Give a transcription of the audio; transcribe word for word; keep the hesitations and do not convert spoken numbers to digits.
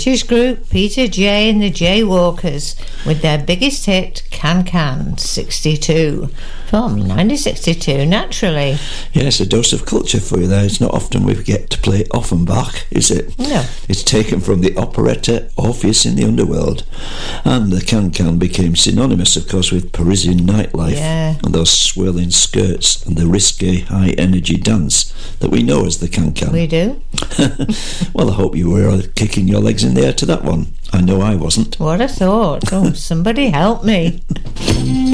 British group Peter J and the Jaywalkers with their biggest hit, Can Can sixty-two, from nineteen sixty-two, naturally. Yes, a dose of culture for you there. It's not often we get to play Offenbach, is it? No. It's taken from the operetta Orpheus in the Underworld. And the Can Can became synonymous, of course, with Parisian nightlife, yeah. and those swirling skirts and the risque high-energy dance that we know as the Can Can. We do. Well, I hope you were kicking your legs in the air to that one. I know I wasn't. What a thought. Oh, somebody help me.